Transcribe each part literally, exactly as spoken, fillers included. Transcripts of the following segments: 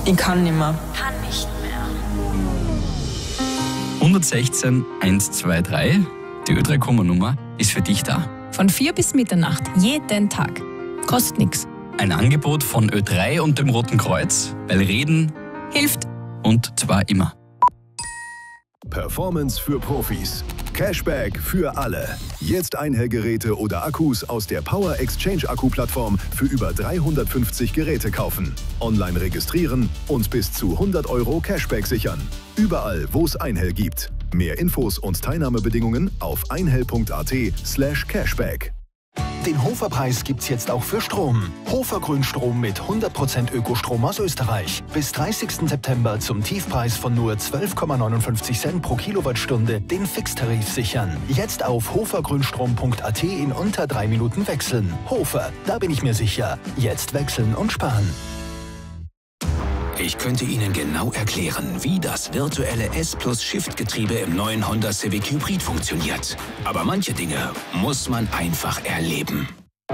Ich kann nicht mehr. Kann nicht mehr. hundertsechzehn hundertzweiundzwanzig, die Ö drei Komma-Nummer, ist für dich da. Von vier bis Mitternacht, jeden Tag. Kostet nichts. Ein Angebot von Ö drei und dem Roten Kreuz, weil Reden Hilft. und zwar immer. Performance für Profis. Cashback für alle. Jetzt Einhellgeräte oder Akkus aus der Power Exchange Akku-Plattform für über dreihundertfünfzig Geräte kaufen. Online registrieren und bis zu hundert Euro Cashback sichern. Überall, wo es Einhell gibt. Mehr Infos und Teilnahmebedingungen auf einhell.at slash cashback. Den Hofer-Preis gibt's jetzt auch für Strom. Hofer Grünstrom mit hundert Prozent Ökostrom aus Österreich. Bis dreißigsten September zum Tiefpreis von nur zwölf Komma neunundfünfzig Cent pro Kilowattstunde den Fixtarif sichern. Jetzt auf hofergrünstrom punkt at in unter drei Minuten wechseln. Hofer, da bin ich mir sicher. Jetzt wechseln und sparen. Ich könnte Ihnen genau erklären, wie das virtuelle S-Plus-Shift-Getriebe im neuen Honda Civic Hybrid funktioniert. Aber manche Dinge muss man einfach erleben.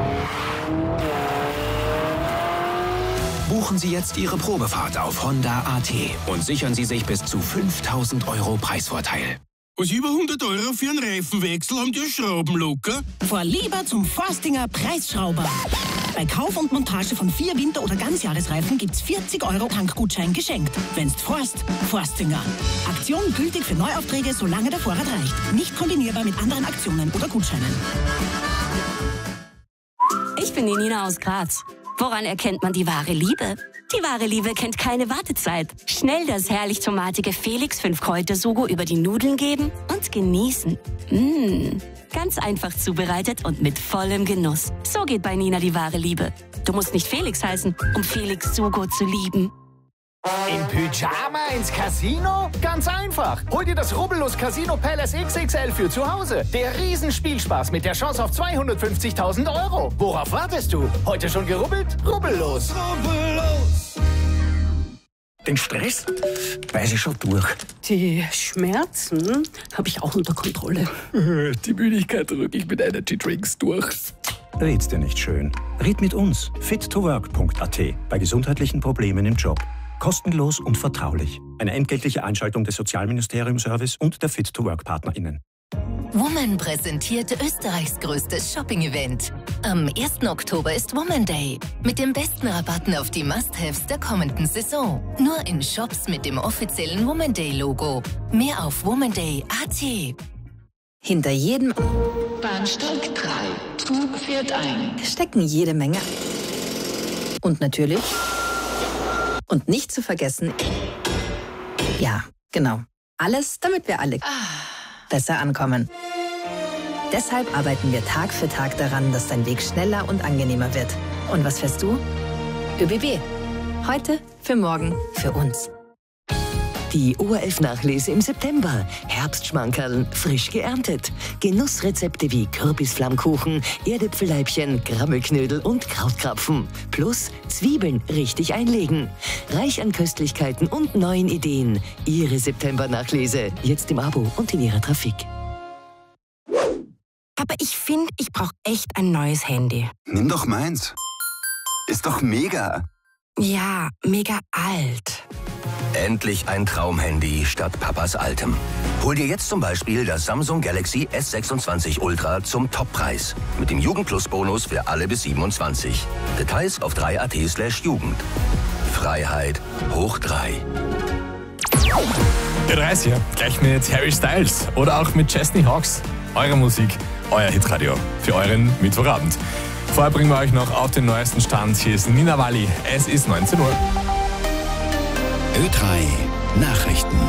Buchen Sie jetzt Ihre Probefahrt auf Honda punkt at und sichern Sie sich bis zu fünftausend Euro Preisvorteil. Was über hundert Euro für einen Reifenwechsel haben die Schrauben locker? Fahr lieber zum Forstinger Preisschrauber. Bei Kauf und Montage von vier Winter- oder Ganzjahresreifen gibt's vierzig Euro Tankgutschein geschenkt. Wenn's Forst, Forstinger. Aktion gültig für Neuaufträge, solange der Vorrat reicht. Nicht kombinierbar mit anderen Aktionen oder Gutscheinen. Ich bin die Nina aus Graz. Woran erkennt man die wahre Liebe? Die wahre Liebe kennt keine Wartezeit. Schnell das herrlich tomatige Felix fünf Kräuter Sugo über die Nudeln geben und genießen. Mmh. Ganz einfach zubereitet und mit vollem Genuss. So geht bei Nina die wahre Liebe. Du musst nicht Felix heißen, um Felix Sugo zu lieben. Im Pyjama ins Casino? Ganz einfach. Hol dir das Rubbellos Casino Palace X X L für zu Hause. Der Riesenspielspaß mit der Chance auf zweihundertfünfzigtausend Euro. Worauf wartest du? Heute schon gerubbelt? Rubbellos. Rubbellos. Den Stress weiß ich schon durch. Die Schmerzen habe ich auch unter Kontrolle. Die Müdigkeit drücke ich mit Energy Drinks durch. Red's dir nicht schön. Red mit uns. fit to work punkt at bei gesundheitlichen Problemen im Job. Kostenlos und vertraulich. Eine entgeltliche Einschaltung des Sozialministerium-Service und der Fit to Work PartnerInnen. Woman präsentiert Österreichs größtes Shopping-Event. Am ersten Oktober ist Woman Day. Mit den besten Rabatten auf die Must-Haves der kommenden Saison. Nur in Shops mit dem offiziellen Woman Day-Logo. Mehr auf womanday punkt at. Hinter jedem Bahnsteig drei. Zug fährt ein. stecken jede Menge. Und natürlich... Und nicht zu vergessen... Ja, genau. Alles, damit wir alle besser ankommen. Deshalb arbeiten wir Tag für Tag daran, dass dein Weg schneller und angenehmer wird. Und was fährst du? ÖBB. Heute, für morgen, für uns. Die O R F-Nachlese im September. Herbstschmankerln, frisch geerntet. Genussrezepte wie Kürbisflammkuchen, Erdäpfelleibchen, Grammelknödel und Krautkrapfen. Plus Zwiebeln richtig einlegen. Reich an Köstlichkeiten und neuen Ideen. Ihre September-Nachlese. Jetzt im Abo und in Ihrer Trafik. Aber ich finde, ich brauche echt ein neues Handy. Nimm doch meins. Ist doch mega. Ja, mega alt. Endlich ein Traumhandy statt Papas altem. Hol dir jetzt zum Beispiel das Samsung Galaxy S sechsundzwanzig Ultra zum Toppreis. Mit dem Jugend-Plus-Bonus für alle bis siebenundzwanzig. Details auf drei punkt at slash Jugend. Freiheit hoch drei. Der dreißig, gleich mit Harry Styles oder auch mit Chesney Hawks. Eure Musik, euer Hitradio für euren Mittwochabend. Vorher bringen wir euch noch auf den neuesten Stand. Hier ist Nina Walli. Es ist neunzehn Uhr. Ö drei Nachrichten.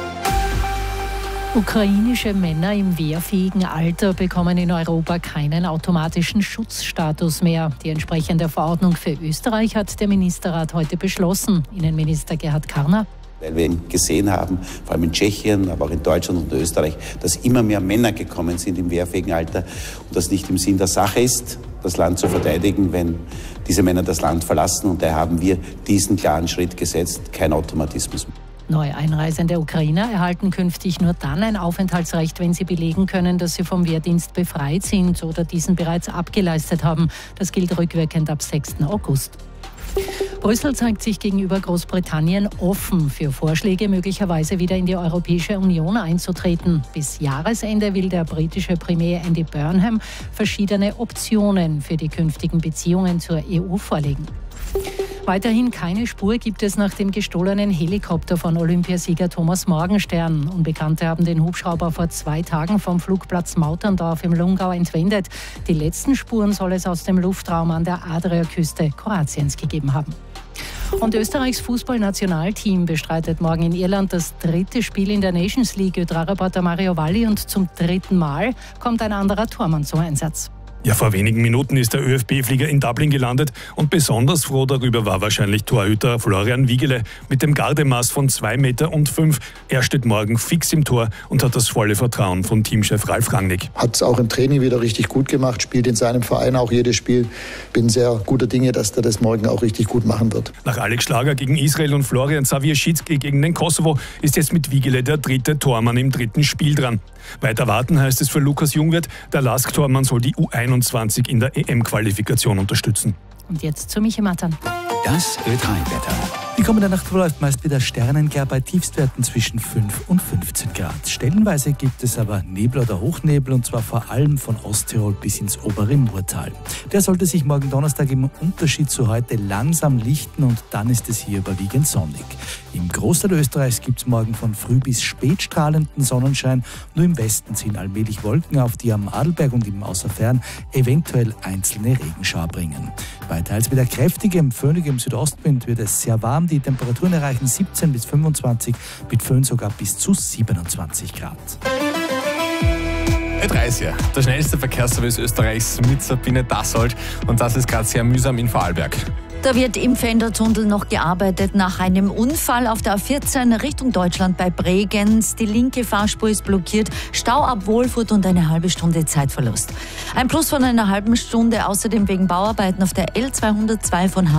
Ukrainische Männer im wehrfähigen Alter bekommen in Europa keinen automatischen Schutzstatus mehr. Die entsprechende Verordnung für Österreich hat der Ministerrat heute beschlossen. Innenminister Gerhard Karner. Weil wir gesehen haben, vor allem in Tschechien, aber auch in Deutschland und Österreich, dass immer mehr Männer gekommen sind im wehrfähigen Alter und das nicht im Sinn der Sache ist, das Land zu verteidigen, wenn diese Männer das Land verlassen. Und daher haben wir diesen klaren Schritt gesetzt, kein Automatismus. Neu einreisende Ukrainer erhalten künftig nur dann ein Aufenthaltsrecht, wenn sie belegen können, dass sie vom Wehrdienst befreit sind oder diesen bereits abgeleistet haben. Das gilt rückwirkend ab sechsten August. Brüssel zeigt sich gegenüber Großbritannien offen für Vorschläge, möglicherweise wieder in die Europäische Union einzutreten. Bis Jahresende will der britische Premier Andy Burnham verschiedene Optionen für die künftigen Beziehungen zur E U vorlegen. Weiterhin keine Spur gibt es nach dem gestohlenen Helikopter von Olympiasieger Thomas Morgenstern. Unbekannte haben den Hubschrauber vor zwei Tagen vom Flugplatz Mauterndorf im Lungau entwendet. Die letzten Spuren soll es aus dem Luftraum an der Adriaküste Kroatiens gegeben haben. Und Österreichs Fußballnationalteam bestreitet morgen in Irland das dritte Spiel in der Nations League. Ö-drei-Reporter Mario Valli, und zum dritten Mal kommt ein anderer Tormann zum Einsatz. Ja, vor wenigen Minuten ist der ÖFB-Flieger in Dublin gelandet und besonders froh darüber war wahrscheinlich Torhüter Florian Wiegele mit dem Gardemaß von zwei Meter und fünf. Er steht morgen fix im Tor und hat das volle Vertrauen von Teamchef Ralf Rangnick. Hat es auch im Training wieder richtig gut gemacht, spielt in seinem Verein auch jedes Spiel. Bin sehr guter Dinge, dass er das morgen auch richtig gut machen wird. Nach Alex Schlager gegen Israel und Florian Savier-Schitzki gegen den Kosovo ist jetzt mit Wiegele der dritte Tormann im dritten Spiel dran. Weiter warten heißt es für Lukas Jungwirth. Der Lask-Tormann soll die U einundzwanzig in der E M-Qualifikation unterstützen. Und jetzt zu Michi Mattern. Das Ö drei Wetter. Die kommende Nacht verläuft meist wieder sternenklar bei Tiefstwerten zwischen fünf und fünfzehn Grad. Stellenweise gibt es aber Nebel oder Hochnebel, und zwar vor allem von Osttirol bis ins obere Murtal. Der sollte sich morgen Donnerstag im Unterschied zu heute langsam lichten, und dann ist es hier überwiegend sonnig. Im Großteil Österreichs gibt es morgen von früh bis spät strahlenden Sonnenschein. Nur im Westen ziehen allmählich Wolken auf, die am Adelberg und im Außerfern eventuell einzelne Regenschauer bringen. Bei teils wieder kräftigem, föhnigem Südostwind wird es sehr warm. Die Temperaturen erreichen siebzehn bis fünfundzwanzig, mit Föhn sogar bis zu siebenundzwanzig Grad. Ö drei ist ja der schnellste Verkehrsservice Österreichs mit Sabine Dassold, und das ist gerade sehr mühsam in Vorarlberg. Da wird im Pfändertunnel noch gearbeitet nach einem Unfall auf der A vierzehn Richtung Deutschland bei Bregenz. Die linke Fahrspur ist blockiert, Stau ab Wolfurt und eine halbe Stunde Zeitverlust. Ein Plus von einer halben Stunde außerdem wegen Bauarbeiten auf der L zweihundertzwei von